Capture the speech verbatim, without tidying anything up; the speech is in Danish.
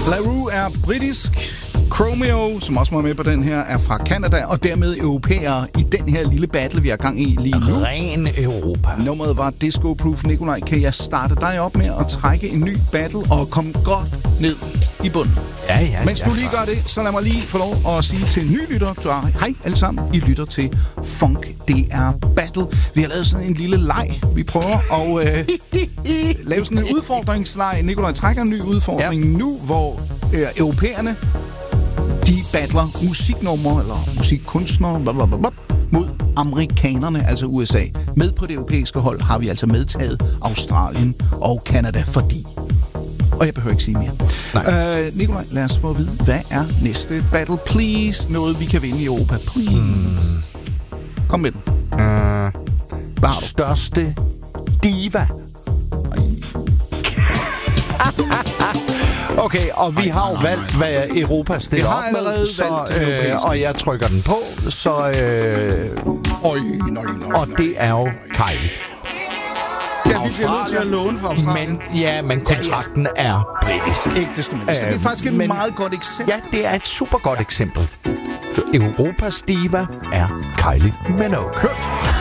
La Roux er britisk. Chromeo, som også var med på den her, er fra Canada, og dermed europæere i den her lille battle, vi har gang i lige nu. Ren Europa. Nummeret var Disco Proof. Nikolaj, kan jeg starte dig op med at trække en ny battle og komme godt ned i bunden? Ja, ja. Mens ja, du lige gør det, så lad mig lige få lov at sige til nye lytter, du er, hej alle sammen, I lytter til Funk D R Battle. Vi har lavet sådan en lille leg. Vi prøver at øh, lave sådan en udfordringsleg. Nikolaj trækker en ny udfordring ja. nu, hvor øh, europæerne de battler musiknumre eller musikkunstnere blablabla, mod amerikanerne, altså U S A. Med på det europæiske hold har vi altså medtaget Australien og Canada, fordi... Og jeg behøver ikke sige mere. Øh, Nikolaj, lad os få at vide, hvad er næste battle? Please, noget vi kan vinde i Europa. Please. Mm. Kom med den. Uh, hvad har du? Største diva. Okay, og vi ej, har jo nej, valgt, nej, nej. hvad Europa stiller op med, så, øh, og jeg trykker den på, så... Øh, Øj, nøj, nøj, og det er jo Kylie. Ja, vi bliver nødt til at låne fra Australien. Men, ja, men kontrakten ja, ja. er britisk. Ikke desto mindre. Så det er faktisk et men, meget godt eksempel. Ja, det er et super godt eksempel. Europas diva er Kylie Minogue. Hørt.